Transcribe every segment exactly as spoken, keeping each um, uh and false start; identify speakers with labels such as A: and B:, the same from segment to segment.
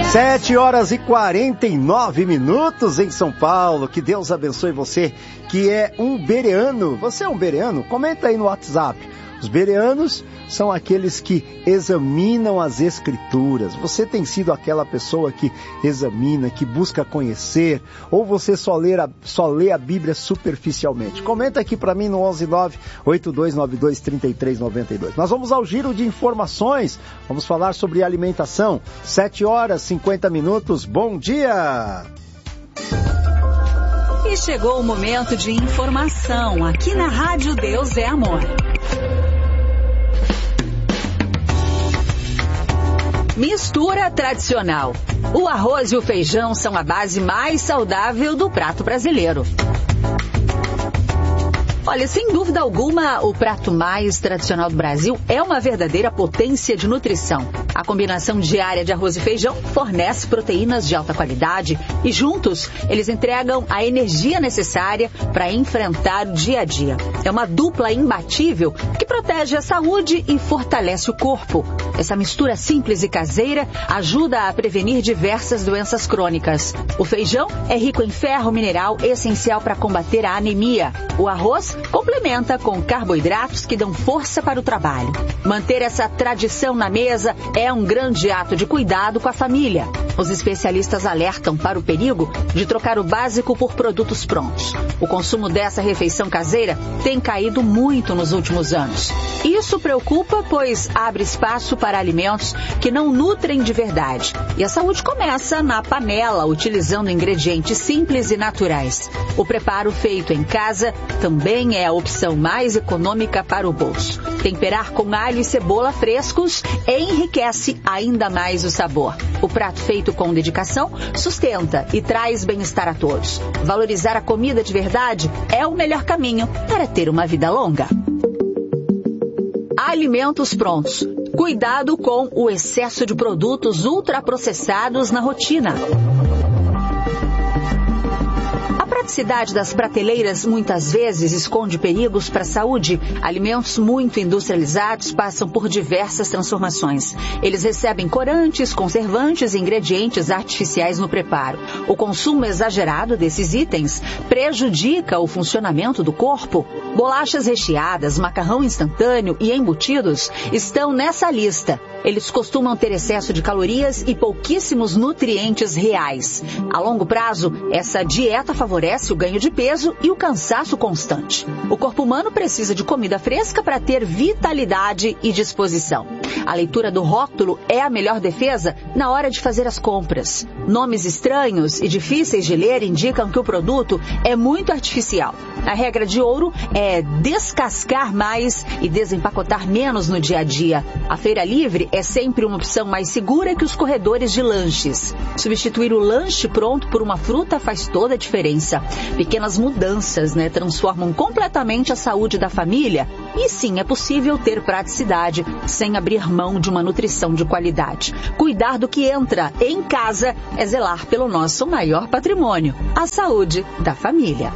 A: Sete horas e quarenta e nove minutos em São Paulo. Que Deus abençoe você que é um bereano. Você é um bereano? Comenta aí no WhatsApp. Os bereanos são aqueles que examinam as escrituras. Você tem sido aquela pessoa que examina, que busca conhecer, ou você só lê a, só lê a Bíblia superficialmente? Comenta aqui para mim no onze nove oito dois nove dois três três nove dois. Nós vamos ao giro de informações. Vamos falar sobre alimentação. Sete horas e cinquenta minutos. Bom dia!
B: E chegou o momento de informação aqui na Rádio Deus é Amor. Mistura tradicional. O arroz e o feijão são a base mais saudável do prato brasileiro. Olha, sem dúvida alguma, o prato mais tradicional do Brasil é uma verdadeira potência de nutrição. A combinação diária de arroz e feijão fornece proteínas de alta qualidade e juntos eles entregam a energia necessária para enfrentar o dia a dia. É uma dupla imbatível que protege a saúde e fortalece o corpo. Essa mistura simples e caseira ajuda a prevenir diversas doenças crônicas. O feijão é rico em ferro mineral essencial para combater a anemia. O arroz complementa com carboidratos que dão força para o trabalho. Manter essa tradição na mesa é um grande ato de cuidado com a família. Os especialistas alertam para o perigo de trocar o básico por produtos prontos. O consumo dessa refeição caseira tem caído muito nos últimos anos. Isso preocupa, pois abre espaço para alimentos que não nutrem de verdade. E a saúde começa na panela, utilizando ingredientes simples e naturais. O preparo feito em casa também é a opção mais econômica para o bolso. Temperar com alho e cebola frescos enriquece ainda mais o sabor. O prato feito com dedicação sustenta e traz bem-estar a todos. Valorizar a comida de verdade é o melhor caminho para ter uma vida longa. Alimentos prontos. Cuidado com o excesso de produtos ultraprocessados na rotina. A praticidade das prateleiras muitas vezes esconde perigos para a saúde. Alimentos muito industrializados passam por diversas transformações. Eles recebem corantes, conservantes e ingredientes artificiais no preparo. O consumo exagerado desses itens prejudica o funcionamento do corpo. Bolachas recheadas, macarrão instantâneo e embutidos estão nessa lista. Eles costumam ter excesso de calorias e pouquíssimos nutrientes reais. A longo prazo, essa dieta favorece o ganho de peso e o cansaço constante. O corpo humano precisa de comida fresca para ter vitalidade e disposição. A leitura do rótulo é a melhor defesa na hora de fazer as compras. Nomes estranhos e difíceis de ler indicam que o produto é muito artificial. A regra de ouro é descascar mais e desempacotar menos no dia a dia. A feira livre é sempre uma opção mais segura que os corredores de lanches. Substituir o lanche pronto por uma fruta faz toda a diferença. Pequenas mudanças, né, transformam completamente a saúde da família. E sim, é possível ter praticidade sem abrir mão de uma nutrição de qualidade. Cuidar do que entra em casa é zelar pelo nosso maior patrimônio, a saúde da família.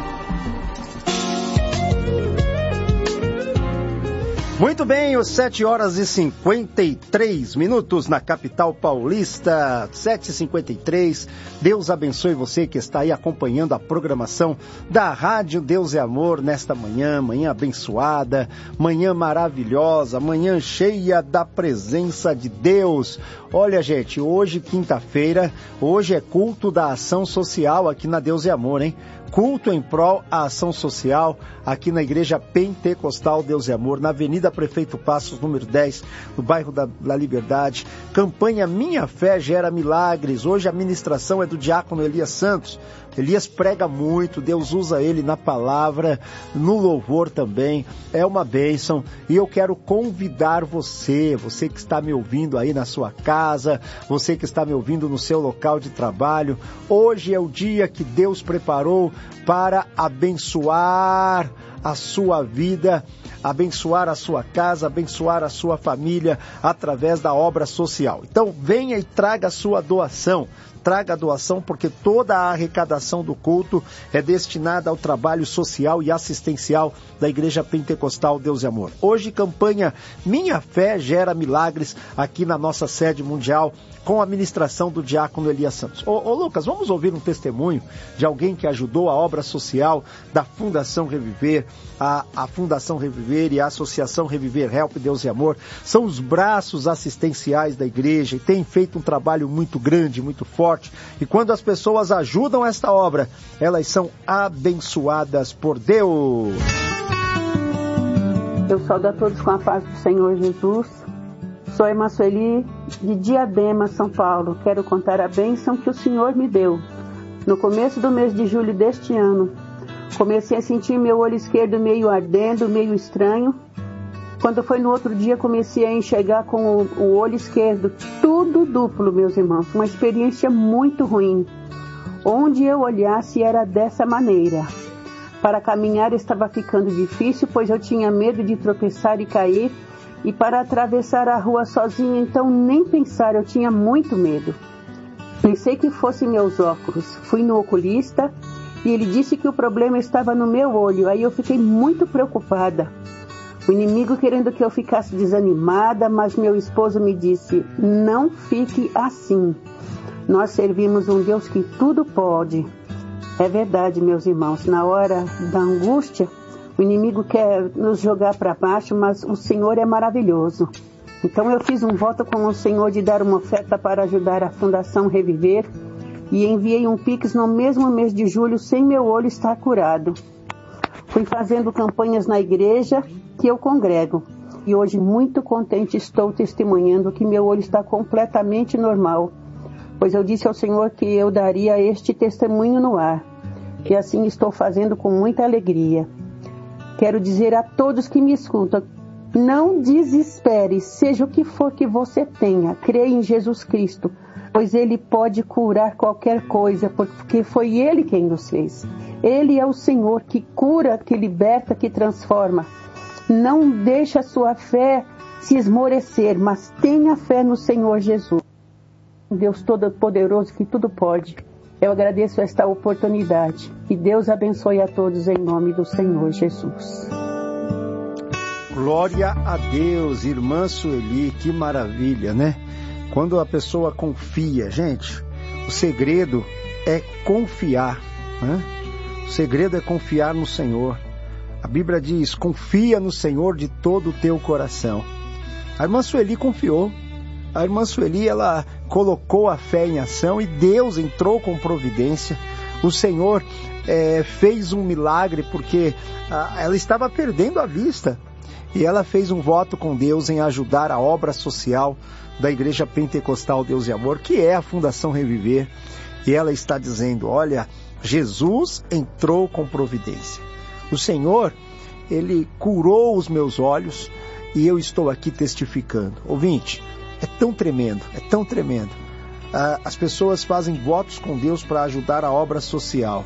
A: Muito bem, os sete horas e cinquenta e três minutos na capital paulista, sete e cinquenta e três. Deus abençoe você que está aí acompanhando a programação da Rádio Deus é Amor nesta manhã, manhã abençoada, manhã maravilhosa, manhã cheia da presença de Deus. Olha, gente, hoje, quinta-feira, hoje é culto da ação social aqui na Deus é Amor, hein? Culto em prol à ação social aqui na Igreja Pentecostal Deus é Amor, na Avenida Prefeito Passos, número dez, no bairro da, da Liberdade. Campanha Minha Fé Gera Milagres. Hoje a ministração é do diácono Elias Santos. Elias prega muito, Deus usa ele na palavra, no louvor também, é uma bênção. E eu quero convidar você, você que está me ouvindo aí na sua casa, você que está me ouvindo no seu local de trabalho. Hoje é o dia que Deus preparou para abençoar a sua vida, abençoar a sua casa, abençoar a sua família através da obra social. Então venha e traga a sua doação. traga a doação, porque toda a arrecadação do culto é destinada ao trabalho social e assistencial da Igreja Pentecostal Deus e Amor. Hoje, campanha Minha Fé Gera Milagres, aqui na nossa sede mundial, com a ministração do diácono Elias Santos. Ô, ô Lucas, vamos ouvir um testemunho de alguém que ajudou a obra social da Fundação Reviver. A, a Fundação Reviver e a Associação Reviver Help Deus e Amor são os braços assistenciais da igreja e têm feito um trabalho muito grande, muito forte. E quando as pessoas ajudam esta obra, elas são abençoadas por Deus.
C: Eu saúdo a todos com a paz do Senhor Jesus. Sou irmã Sueli, de Diadema, São Paulo. Quero contar a bênção que o Senhor me deu. No começo do mês de julho deste ano, comecei a sentir meu olho esquerdo meio ardendo, meio estranho. Quando foi no outro dia, comecei a enxergar com o, o olho esquerdo, tudo duplo, meus irmãos. Uma experiência muito ruim. Onde eu olhasse era dessa maneira. Para caminhar estava ficando difícil, pois eu tinha medo de tropeçar e cair. E para atravessar a rua sozinha, então nem pensar, eu tinha muito medo. Pensei que fossem meus óculos. Fui no oculista e ele disse que o problema estava no meu olho. Aí eu fiquei muito preocupada. O inimigo querendo que eu ficasse desanimada, mas meu esposo me disse, não fique assim. Nós servimos um Deus que tudo pode. É verdade, meus irmãos, na hora da angústia, o inimigo quer nos jogar para baixo, mas o Senhor é maravilhoso. Então eu fiz um voto com o Senhor de dar uma oferta para ajudar a Fundação Reviver e enviei um Pix no mesmo mês de julho sem meu olho estar curado. Fui fazendo campanhas na igreja que eu congrego e hoje muito contente estou testemunhando que meu olho está completamente normal, pois eu disse ao Senhor que eu daria este testemunho no ar e assim estou fazendo com muita alegria. Quero dizer a todos que me escutam, não desespere, seja o que for que você tenha, creia em Jesus Cristo, pois Ele pode curar qualquer coisa, porque foi Ele quem nos fez. Ele é o Senhor que cura, que liberta, que transforma. Não deixe a sua fé se esmorecer, mas tenha fé no Senhor Jesus. Deus Todo-Poderoso que tudo pode. Eu agradeço esta oportunidade. Que Deus abençoe a todos em nome do Senhor Jesus.
A: Glória a Deus, irmã Sueli, que maravilha, né? Quando a pessoa confia, gente, o segredo é confiar, né? O segredo é confiar no Senhor. A Bíblia diz, confia no Senhor de todo o teu coração. A irmã Sueli confiou. A irmã Sueli, ela colocou a fé em ação e Deus entrou com providência. O Senhor é, fez um milagre porque a, ela estava perdendo a vista. E ela fez um voto com Deus em ajudar a obra social da Igreja Pentecostal Deus e Amor, que é a Fundação Reviver. E ela está dizendo, olha, Jesus entrou com providência. O Senhor, Ele curou os meus olhos e eu estou aqui testificando. Ouvinte, é tão tremendo, é tão tremendo. Ah, as pessoas fazem votos com Deus para ajudar a obra social.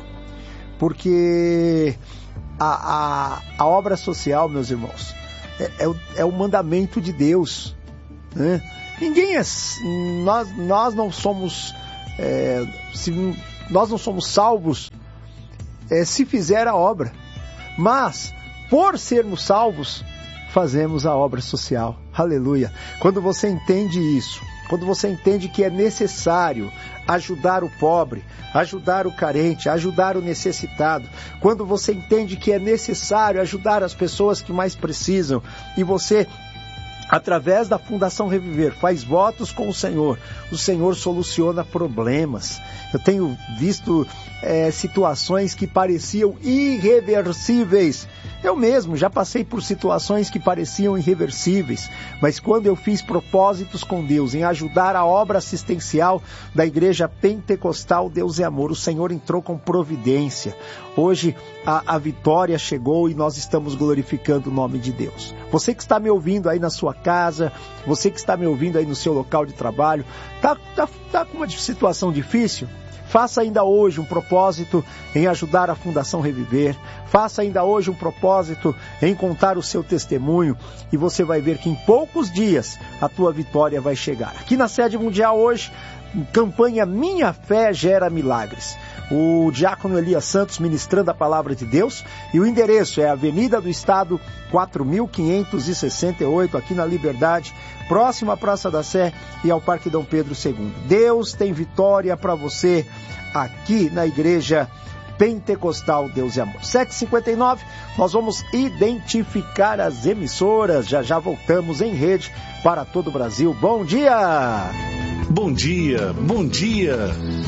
A: Porque a, a, a obra social, meus irmãos, é, é, o, é o mandamento de Deus, né? Ninguém é... Nós, nós não somos... É, se, nós não somos salvos é, se fizer a obra. Mas, por sermos salvos, fazemos a obra social. Aleluia. Quando você entende isso, quando você entende que é necessário ajudar o pobre, ajudar o carente, ajudar o necessitado, quando você entende que é necessário ajudar as pessoas que mais precisam, e você, através da Fundação Reviver, faz votos com o Senhor, o Senhor soluciona problemas. Eu tenho visto é, situações que pareciam irreversíveis. Eu mesmo já passei por situações que pareciam irreversíveis, mas quando eu fiz propósitos com Deus em ajudar a obra assistencial da Igreja Pentecostal Deus e Amor, o Senhor entrou com providência. Hoje a, a vitória chegou e nós estamos glorificando o nome de Deus. Você que está me ouvindo aí na sua casa, você que está me ouvindo aí no seu local de trabalho, está tá, tá com uma situação difícil? Faça ainda hoje um propósito em ajudar a Fundação Reviver. Faça ainda hoje um propósito em contar o seu testemunho e você vai ver que em poucos dias a tua vitória vai chegar. Aqui na sede mundial hoje, campanha Minha Fé Gera Milagres. O diácono Elias Santos ministrando a palavra de Deus, e o endereço é Avenida do Estado quatro mil quinhentos e sessenta e oito, aqui na Liberdade, próximo à Praça da Sé e ao Parque Dom Pedro segundo. Deus tem vitória para você aqui na Igreja Pentecostal Deus e Amor. sete e cinquenta e nove, nós vamos identificar as emissoras, já já voltamos em rede para todo o Brasil. Bom dia!
D: Bom dia, bom dia!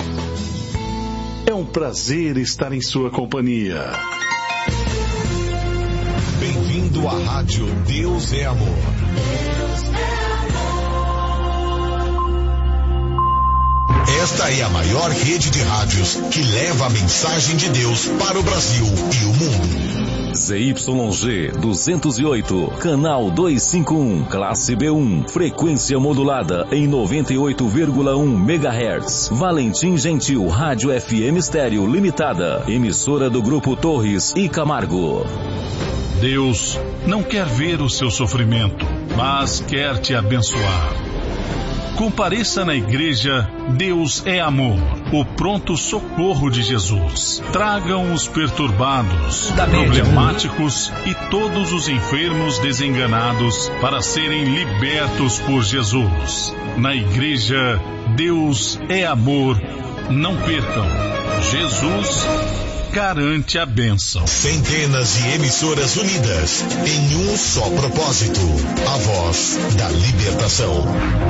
D: É um prazer estar em sua companhia.
E: Bem-vindo à Rádio Deus é Amor. Esta é a maior rede de rádios que leva a mensagem de Deus para o Brasil e o mundo.
F: Z Y G duzentos e oito, canal duzentos e cinquenta e um, classe B um, frequência modulada em noventa e oito vírgula um megahertz. Valentim Gentil, Rádio F M Estéreo Limitada, emissora do Grupo Torres e Camargo.
G: Deus não quer ver o seu sofrimento, mas quer te abençoar. Compareça na igreja Deus é Amor, o pronto socorro de Jesus. Tragam os perturbados, problemáticos e todos os enfermos desenganados para serem libertos por Jesus. Na igreja Deus é Amor, não percam. Jesus garante a bênção.
E: Centenas de emissoras unidas em um só propósito: a voz da libertação.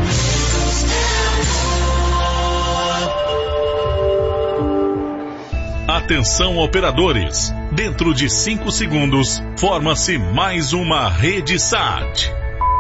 G: Atenção, operadores. Dentro de cinco segundos, forma-se mais uma rede S A T.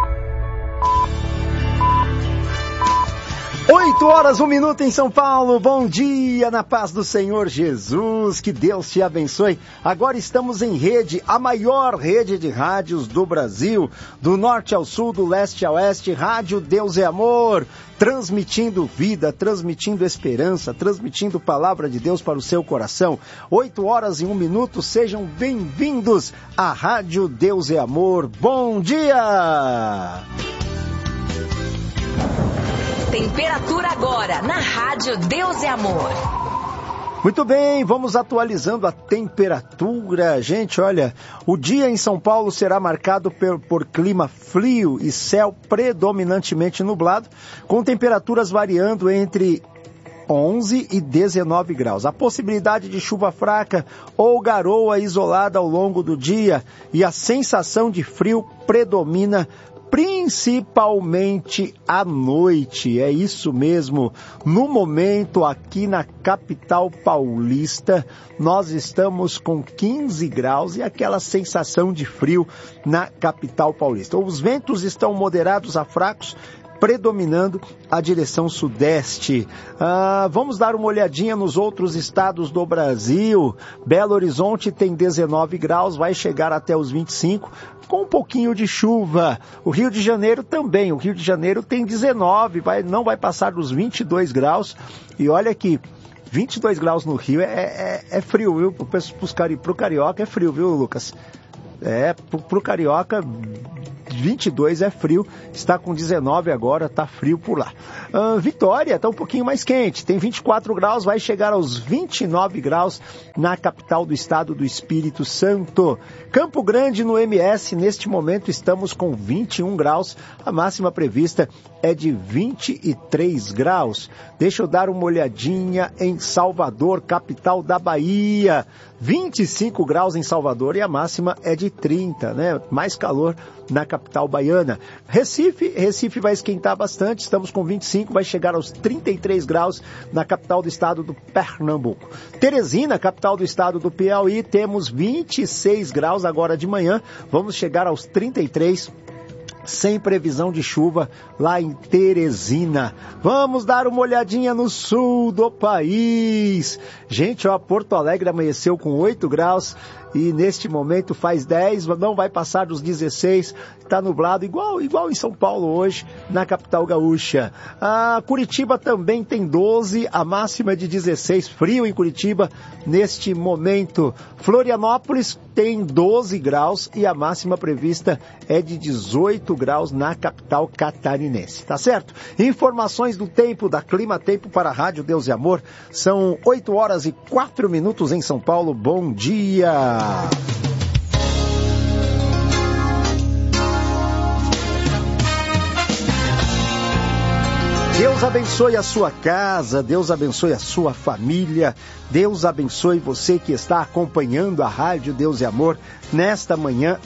A: Oito horas, um minuto em São Paulo. Bom dia, na paz do Senhor Jesus. Que Deus te abençoe. Agora estamos em rede, a maior rede de rádios do Brasil. Do norte ao sul, do leste ao oeste. Rádio Deus é Amor. Transmitindo vida, transmitindo esperança, transmitindo palavra de Deus para o seu coração. Oito horas e um minuto. Sejam bem-vindos à Rádio Deus é Amor. Bom dia!
B: Temperatura agora, na Rádio Deus é Amor.
A: Muito bem, vamos atualizando a temperatura. Gente, olha, o dia em São Paulo será marcado por, por clima frio e céu predominantemente nublado, com temperaturas variando entre onze e dezenove graus. A possibilidade de chuva fraca ou garoa isolada ao longo do dia, e a sensação de frio predomina principalmente à noite. É isso mesmo. No momento, aqui na capital paulista, nós estamos com quinze graus e aquela sensação de frio na capital paulista. Os ventos estão moderados a fracos, predominando a direção sudeste. Ah, vamos dar uma olhadinha nos outros estados do Brasil. Belo Horizonte tem dezenove graus, vai chegar até os vinte e cinco, com um pouquinho de chuva. O Rio de Janeiro também. O Rio de Janeiro tem dezenove, vai, não vai passar dos vinte e dois graus. E olha aqui, vinte e dois graus no Rio é, é, é frio, viu? Para o carioca é frio, viu, Lucas? É, para o carioca, vinte e dois é frio, está com dezenove agora, está frio por lá. Ah, Vitória está um pouquinho mais quente, tem vinte e quatro graus, vai chegar aos vinte e nove graus na capital do estado do Espírito Santo. Campo Grande, no M S, neste momento estamos com vinte e um graus, a máxima prevista é de vinte e três graus. Deixa eu dar uma olhadinha em Salvador, capital da Bahia. vinte e cinco graus em Salvador e a máxima é de trinta, né? Mais calor na capital baiana. Recife, Recife vai esquentar bastante, estamos com vinte e cinco, vai chegar aos trinta e três graus na capital do estado do Pernambuco. Teresina, capital do estado do Piauí, temos vinte e seis graus agora de manhã, vamos chegar aos trinta e três, sem previsão de chuva lá em Teresina. Vamos dar uma olhadinha no sul do país. Gente, ó, Porto Alegre amanheceu com oito graus e neste momento faz dez, não vai passar dos dezesseis, está nublado, igual, igual em São Paulo hoje, na capital gaúcha. A Curitiba também tem doze, a máxima é de dezesseis, frio em Curitiba neste momento. Florianópolis tem doze graus e a máxima prevista é de dezoito graus na capital catarinense, tá certo? Informações do tempo, da Clima Tempo para a Rádio Deus e Amor, são oito horas e quatro minutos em São Paulo. Bom dia! Deus abençoe a sua casa, Deus abençoe a sua família, Deus abençoe você que está acompanhando a Rádio Deus e Amor nesta manhã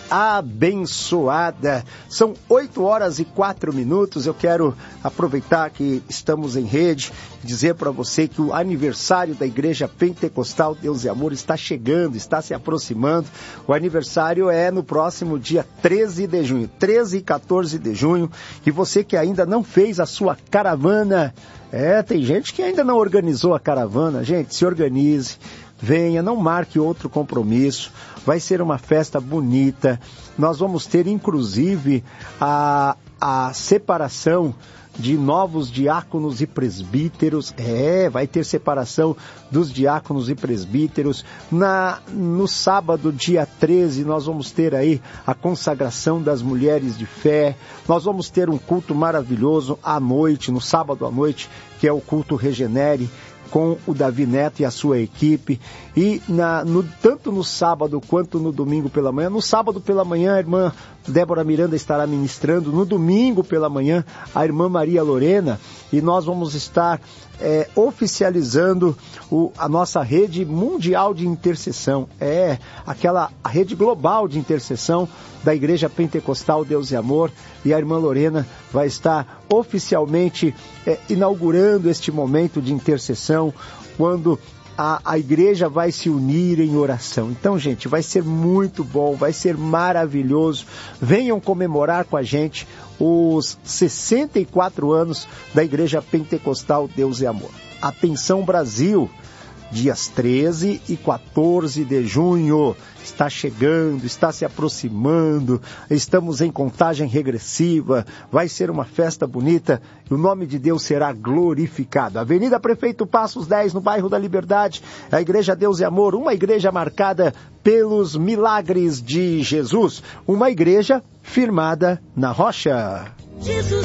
A: abençoada. São oito horas e quatro minutos, eu quero aproveitar que estamos em rede, dizer para você que o aniversário da Igreja Pentecostal Deus e Amor está chegando, está se aproximando. O aniversário é no próximo dia treze de junho, treze e quatorze de junho, e você que ainda não fez a sua caravana, é, tem gente que ainda não organizou a caravana, gente, se organize, venha, não marque outro compromisso, vai ser uma festa bonita, nós vamos ter inclusive a, a separação de novos diáconos e presbíteros, é, vai ter separação dos diáconos e presbíteros. Na, no sábado, dia treze, nós vamos ter aí a consagração das mulheres de fé, nós vamos ter um culto maravilhoso à noite, no sábado à noite, que é o culto Regenere, com o Davi Neto e a sua equipe, e na, no, tanto no sábado quanto no domingo pela manhã. No sábado pela manhã a irmã Débora Miranda estará ministrando, no domingo pela manhã a irmã Maria Lorena, e nós vamos estar é, oficializando o, a nossa rede mundial de intercessão, é aquela a rede global de intercessão da Igreja Pentecostal Deus e Amor, e a irmã Lorena vai estar oficialmente é, inaugurando este momento de intercessão, quando a, a igreja vai se unir em oração. Então, gente, vai ser muito bom, vai ser maravilhoso. Venham comemorar com a gente os sessenta e quatro anos da Igreja Pentecostal Deus e Amor. Atenção Brasil, dias treze e quatorze de junho, está chegando, está se aproximando, estamos em contagem regressiva, vai ser uma festa bonita e o nome de Deus será glorificado. Avenida Prefeito Passos dez, no bairro da Liberdade, a Igreja Deus e Amor, uma igreja marcada pelos milagres de Jesus, uma igreja firmada na rocha. Jesus.